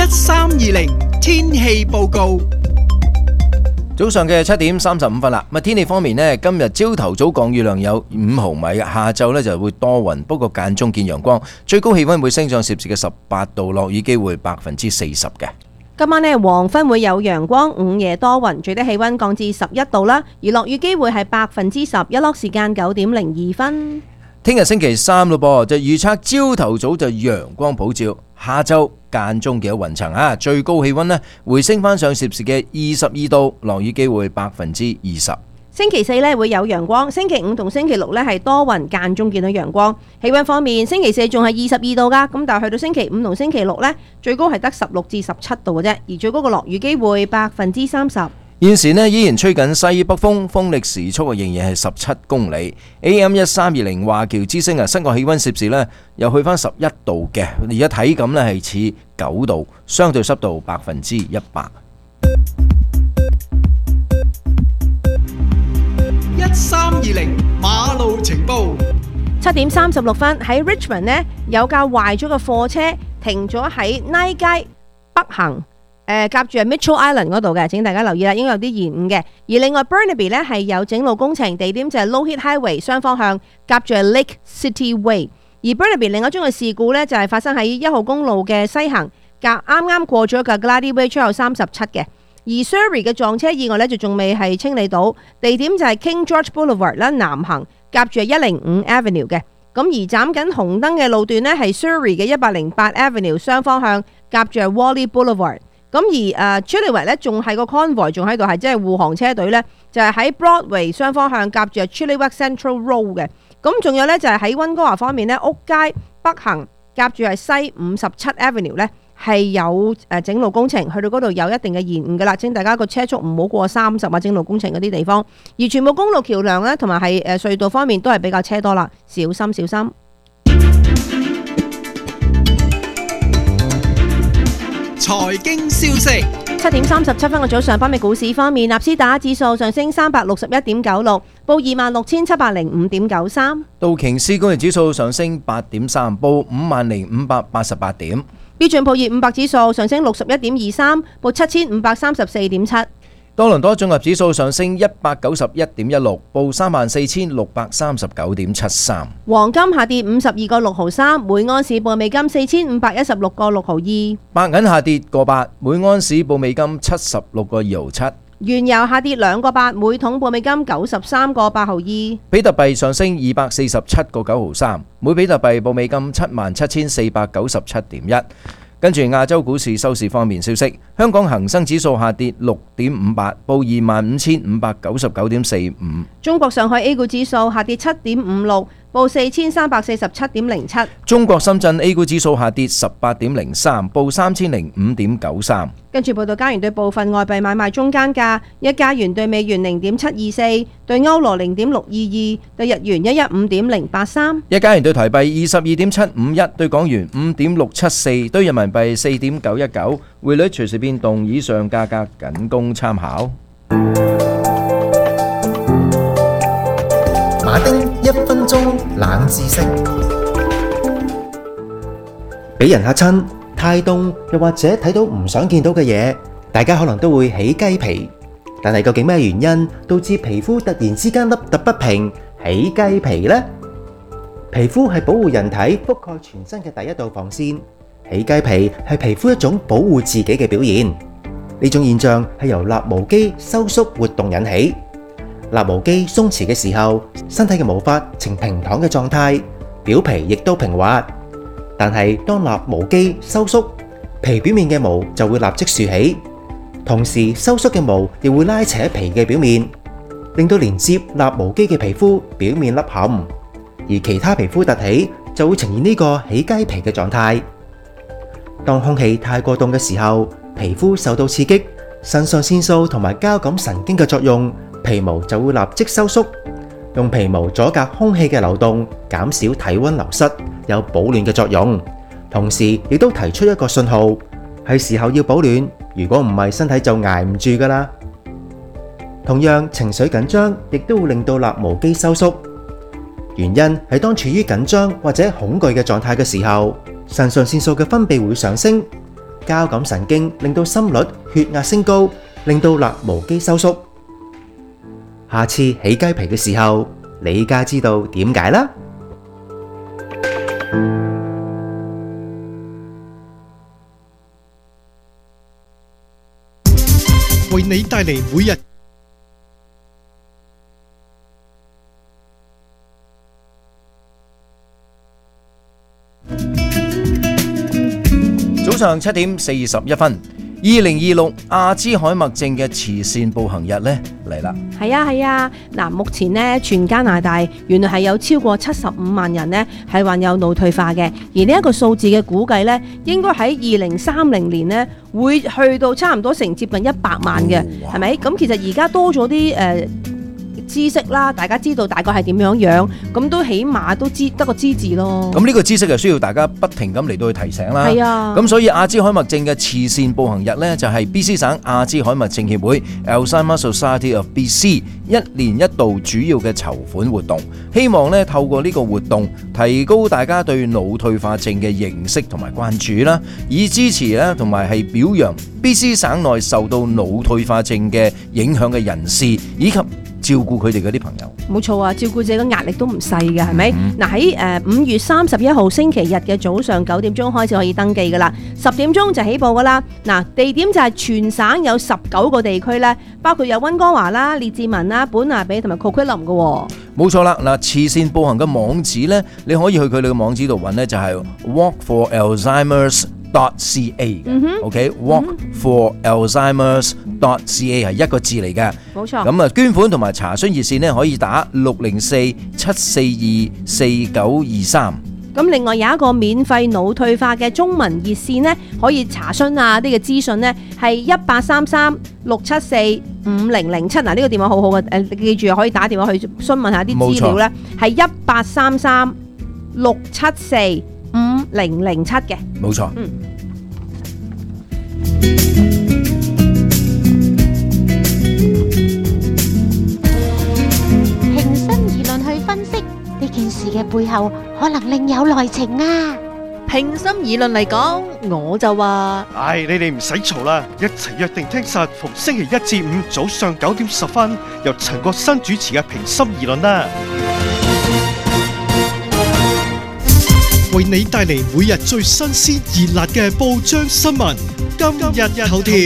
1320天氣報告。 早上嘅7點35分啦。天氣方面呢，今日朝頭早降雨量有5毫米，下晝呢就會多雲，不過間中見陽光，最高氣溫會升上攝氏嘅18度，落雨機會40%嘅。 今晚呢，黃昏會有陽光，午夜多雲，最低氣溫降至11度啦，而落雨機會係10%，日落時間9點02分。 聽日星期三咯噃，就預測朝頭早就陽光普照，下晝間中嘅雲層啊，最高氣溫呢回升翻上攝氏嘅22度，落雨機會20%。 星期四呢會有陽光，星期五同星期六呢係多雲，間中見到陽光。氣溫方面，星期四仲係22度噶，咁但係去到星期五同星期六呢，最高係得16至17度嘅啫，而最高嘅落雨機會30%。 現時呢依然吹緊西北風，風力時速仍然係17公里。AM1320華僑之聲室外氣溫攝氏呢又去翻11度嘅，而家體感呢係似9度，相對濕度100%。 1320馬路情報。 7點36分喺 Richmond 呢有架壞咗嘅貨車停咗喺拉街北行。夾住係 Mitchell Island 嗰度嘅，請大家留意啦，應該有啲延誤嘅。而另外 Burnaby 呢係有整路工程，地點就係 Low Heat Highway 雙方向夾住係 Lake City Way。而 Burnaby 另一宗嘅事故呢，就係發生喺1號公路嘅西行，啱啱過咗架 Glady Way 出口37嘅。而 Surrey 嘅撞車意外呢，就仲未係清理到，地點就係 King George Boulevard 啦，南行夾住係105 Avenue 嘅。咁而斬緊紅燈嘅路段呢，係 Surrey 嘅108 Avenue 雙方向夾住係 Wally Boulevard。咁而Chilliwack 咧仲係個 convoy 仲喺度，係即係護航車隊咧，就係喺 Broadway 雙方向夾住 Chilliwack Central Road 嘅。咁仲有咧就係喺溫哥華方面咧，屋街北行夾住係西57 Avenue 咧係有整路工程，去到嗰度有一定嘅延誤噶啦，請大家個車速唔好過30啊，整路工程嗰啲地方。而全部公路橋梁咧同埋係隧道方面都係比較車多啦，小心小心。 財經消息。 7點37分嘅早上，北美股市方面，納斯達克指數上升361.96，報26,705.93。 道瓊斯工業指數上升8.3，報50,588點。 標準普爾500指數上升61.23，報7,534.7。 多倫多綜合指數上升191.16，報34,639.73。 黃金下跌52個6毫3，每盎司報美金4,516個6毫2。 白銀下跌個8，每盎司報美金76個2毫7。 原油下跌2個8，每桶報美金93個8毫2。 比特幣上升247個9毫3，每比特幣報美金77,497.1。跟住亞洲股市收市方面消息，香港恒生指數下跌6.58，報25,599.45。 中國上海 A 股指數下跌7.56，報4,347.07。 中國深圳 A 股指數下跌18.03，報3,005.93。跟住報道加元對部分外幣買賣中間價：一加元對美元0.724，對歐羅0.622，對日元115.083。 一加元對台幣22.751，對港元5.674，對人民幣4.919。匯率隨時變動，以上價格僅供參考。 馬丁1分鐘冷知識，俾人嚇親、太凍，又或者睇到唔想見到嘅嘢，大家可能都會起雞皮。但係究竟咩原因導致皮膚突然之間凹凸不平、起雞皮呢？皮膚係保護人體覆蓋全身嘅第一道防線，起雞皮係皮膚一種保護自己嘅表現。呢種現象係由立毛肌收縮活動引起。立毛肌鬆弛嘅時候，身體嘅毛髮呈平躺嘅狀態，表皮亦都平滑。但係當立毛肌收縮，皮表面嘅毛就會立即豎起，同時收縮嘅毛亦會拉扯皮嘅表面，令到連接立毛肌嘅皮膚表面凹陷，而其他皮膚凸起就會呈現呢個起雞皮嘅狀態。當空氣太過凍嘅時候，皮膚受到刺激，腎上腺素同埋交感神經嘅作用，皮毛就會立即收縮，用皮毛阻隔空氣嘅流動，減少體溫流失，有保暖嘅作用。同時亦都提出一個信號，係時候要保暖，如果唔係身體就捱唔住㗎喇。同樣，情緒緊張亦都會令到立毛肌收縮，原因係當處於緊張或者恐懼嘅狀態嘅時候，腎上腺素嘅分泌會上升， 交感神經令到心率、血壓升高，令到肋毛肌收縮。下次起雞皮嘅時候，你而家知道點解啦。 為你帶嚟每日早上7點41分，2026阿茲海默症嘅慈善步行日呢嚟啦。 係啊，嗱，目前呢，全加拿大原來係有超過75萬人呢係患有腦退化嘅，而呢一個數字嘅估計呢，應該喺2030年呢會去到差唔多成接近100萬嘅，係咪？咁其實而家多咗啲知識啦，大家知道大概係點樣，咁都起碼都知得個知字咯。 咁呢個知識就需要大家不停咁嚟到去提醒啦。 係啊。 咁所以阿茲海默症嘅慈善步行日呢，就係 BC 省阿茲海默症協會 Alzheimer's Society of BC 一年一度主要嘅籌款活動，希望呢透過呢個活動提高大家對腦退化症嘅認識同埋關注啦，以支持呢同埋係表揚 BC 省內受到腦退化症嘅影響嘅人士，以及照顧佢哋嗰啲朋友。 冇錯啊，照顧者嘅壓力都唔細嘅，係咪？嗱，喺5月31號星期日嘅早上9點鐘開始可以登記噶啦，10點鐘就起步噶啦。嗱，地點就係全省有19個地區咧，包括有溫哥華啦、列治文啦、本拿比同埋 Coquitlam 嘅。冇錯啦，嗱，慈善步行嘅網址咧，你可以去佢哋嘅網址度揾咧，就係 walkforalzheimers.ca 嘅，OK，walkforalzheimers.ca 係一個字嚟嘅， 冇錯。 咁啊，捐款同埋查詢熱線咧可以打604-742-4923。 咁另外有一個免費腦退化嘅中文熱線呢，可以查詢啊，呢個資訊呢係1833-674-5007。嗱，呢個電話好好嘅，記住可以打電話去詢問下啲資料呢，係1833-674-5007嘅。 冇錯。 平心而論去分析呢件事嘅背後，可能另有內情啊！ 平心而論嚟講，我就話， 你哋唔使嘈啦，一齊約定聽實逢星期一至五早上9點10分，由陳國新主持嘅平心而論啦。 為你帶嚟每日最新鮮熱辣嘅報章新聞，今日頭條。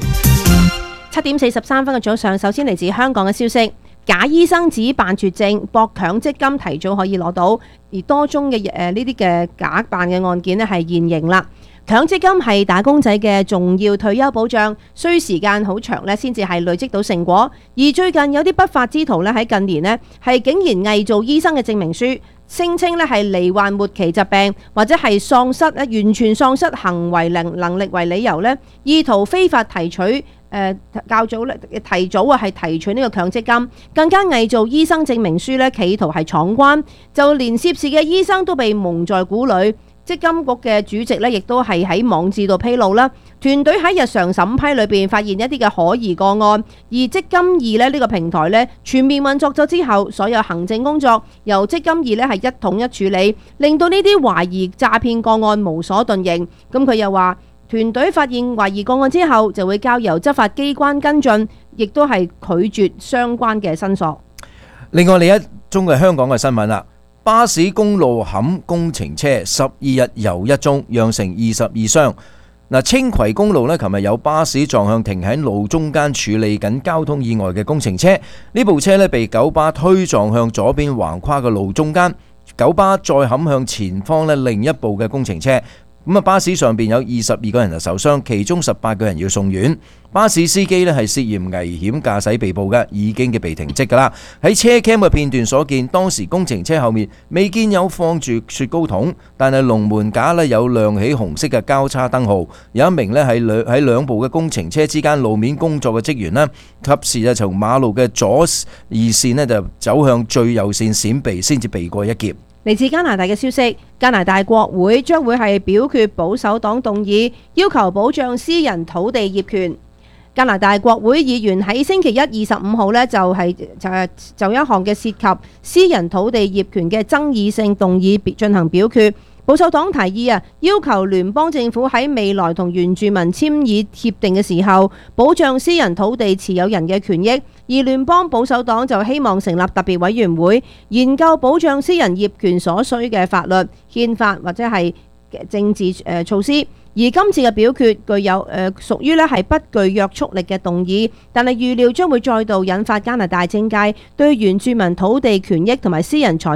7點43分嘅早上，首先嚟自香港嘅消息。假醫生指辦絕症，博強積金提早可以攞到，而多宗嘅呢啲嘅假辦嘅案件呢係現形啦。強積金係打工仔嘅重要退休保障，需時間好長呢先至係累積到成果。而最近有啲不法之徒呢喺近年呢係竟然偽造醫生嘅證明書，聲稱呢係罹患末期疾病或者係喪失完全喪失行為能力為理由呢，意圖非法提取。較早咧提早係提取呢個強積金，更加偽造醫生證明書咧，企圖係闖關，就連涉事嘅醫生都被蒙在鼓裏。積金局嘅主席咧，亦都係喺網誌度披露啦，團隊喺日常審批裏邊發現一啲嘅可疑個案，而積金易咧呢個平台咧全面運作咗之後，所有行政工作由積金易咧係一統一處理，令到呢啲懷疑詐騙個案無所遁形。咁佢又話，團隊發現懷疑個案之後，就會交由執法機關跟進，亦都係拒絕相關嘅申索。 另外另一宗嘅香港嘅新聞啦，巴士公路冚工程車12日又一宗，釀成22傷。嗱，青葵公路呢，琴日有巴士撞向停喺路中間處理緊交通意外嘅工程車，呢部車呢被九巴推撞向左邊橫跨嘅路中間，九巴再冚向前方呢另一部嘅工程車。咁啊，巴士上邊有22個人就受傷，其中18個人要送院。巴士司機呢係涉嫌危險駕駛被捕嘅，已經被停職噶啦。喺車 cam 嘅片段所見，當時工程車後面未見有放住雪糕筒，但係龍門架呢有亮起紅色嘅交叉燈號。有一名呢喺兩部嘅工程車之間路面工作嘅職員呢，及時就從馬路嘅左二線呢就走向最右線閃避，先至避過一劫。 嚟自加拿大嘅消息，加拿大國會將會係表決保守黨動議，要求保障私人土地業權。加拿大國會議員喺星期一25號呢就一項嘅涉及私人土地業權嘅爭議性動議進行表決， 保守黨提議要求聯邦政府喺未來同原住民簽議協定嘅時候，保障私人土地持有人嘅權益。而聯邦保守黨就希望成立特別委員會，研究保障私人業權所需嘅法律、憲法或者係政治措施。而今次嘅表決具有屬於係不具約束力嘅動議，但係預料將會再度引發加拿大政界對原住民土地權益同埋私人財